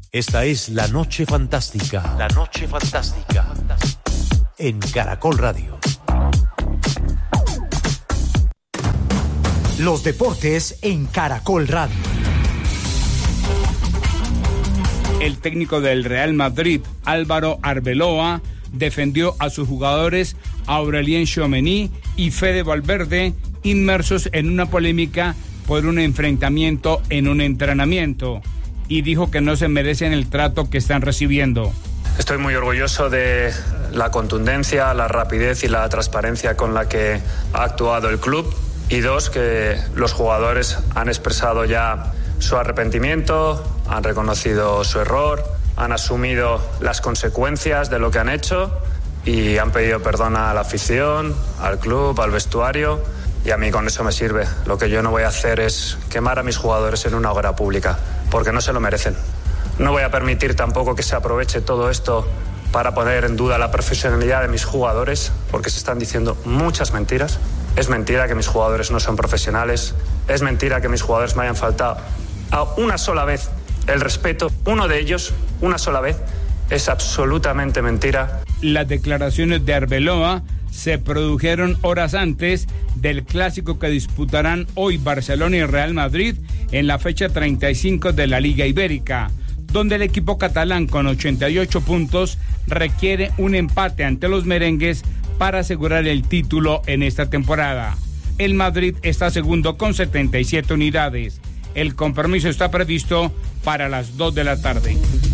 Esta es La Noche Fantástica. La Noche Fantástica. En Caracol Radio. Los deportes en Caracol Radio. El técnico del Real Madrid, Álvaro Arbeloa, defendió a sus jugadores Aurelien Tchouameni y Fede Valverde, inmersos en una polémica por un enfrentamiento en un entrenamiento, y dijo que no se merecen el trato que están recibiendo. Estoy muy orgulloso de la contundencia, la rapidez y la transparencia con la que ha actuado el club. Y dos, que los jugadores han expresado ya su arrepentimiento, han reconocido su error, han asumido las consecuencias de lo que han hecho y han pedido perdón a la afición, al club, al vestuario, y a mí con eso me sirve. Lo que yo no voy a hacer es quemar a mis jugadores en una hoguera pública, porque no se lo merecen. No voy a permitir tampoco que se aproveche todo esto para poner en duda la profesionalidad de mis jugadores, porque se están diciendo muchas mentiras. Es mentira que mis jugadores no son profesionales, es mentira que mis jugadores me hayan faltado a una sola vez el respeto, uno de ellos, una sola vez, es absolutamente mentira. Las declaraciones de Arbeloa se produjeron horas antes del clásico que disputarán hoy Barcelona y Real Madrid en la fecha 35 de la Liga Ibérica, donde el equipo catalán con 88 puntos requiere un empate ante los merengues para asegurar el título en esta temporada. El Madrid está segundo con 77 unidades. El compromiso está previsto para las 2 de la tarde.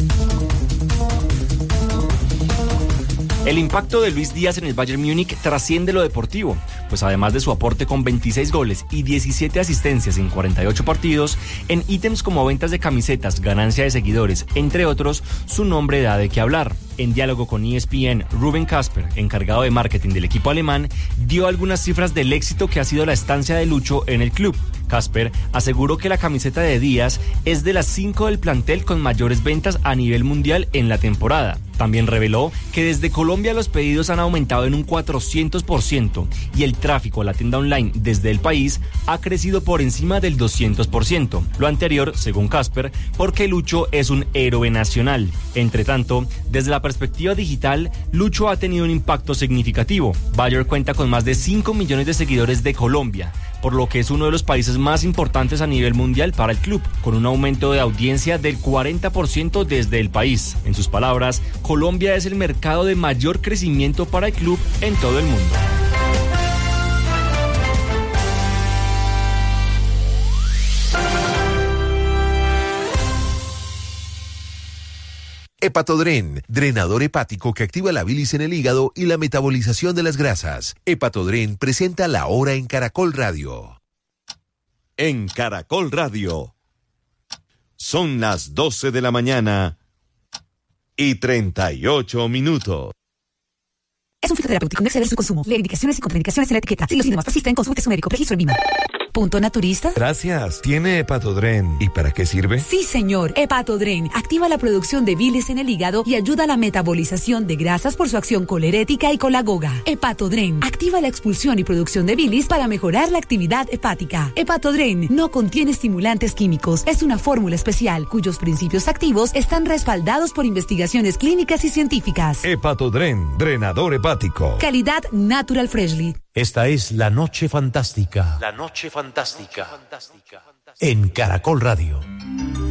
El impacto de Luis Díaz en el Bayern Múnich trasciende lo deportivo, pues además de su aporte con 26 goles y 17 asistencias en 48 partidos, en ítems como ventas de camisetas, ganancia de seguidores, entre otros, su nombre da de qué hablar. En diálogo con ESPN, Ruben Casper, encargado de marketing del equipo alemán, dio algunas cifras del éxito que ha sido la estancia de Lucho en el club. Casper aseguró que la camiseta de Díaz es de las 5 del plantel con mayores ventas a nivel mundial en la temporada. También reveló que desde Colombia los pedidos han aumentado en un 400% y el tráfico a la tienda online desde el país ha crecido por encima del 200%. Lo anterior, según Casper, porque Lucho es un héroe nacional. Entre tanto, desde la perspectiva digital, Lucho ha tenido un impacto significativo. Bayer cuenta con más de 5 millones de seguidores de Colombia, por lo que es uno de los países más importantes a nivel mundial para el club, con un aumento de audiencia del 40% desde el país. En sus palabras, Colombia es el mercado de mayor crecimiento para el club en todo el mundo. Hepatodren, drenador hepático que activa la bilis en el hígado y la metabolización de las grasas. Hepatodren presenta La Hora en Caracol Radio. En Caracol Radio. Son las 12 de la mañana y 38 minutos. Es un fitoterapéutico, no exceder su consumo. Leer indicaciones y contraindicaciones en la etiqueta. Si los síntomas persisten, consulte su médico. Registro en VIMA. ¿Punto naturista? Gracias. ¿Tiene Hepatodren? ¿Y para qué sirve? Sí, señor. Hepatodren activa la producción de bilis en el hígado y ayuda a la metabolización de grasas por su acción colerética y colagoga. Hepatodren activa la expulsión y producción de bilis para mejorar la actividad hepática. Hepatodren no contiene estimulantes químicos. Es una fórmula especial cuyos principios activos están respaldados por investigaciones clínicas y científicas. Hepatodren, drenador hepático. Calidad Natural Freshly. Esta es La Noche Fantástica. La Noche Fantástica. En Caracol Radio.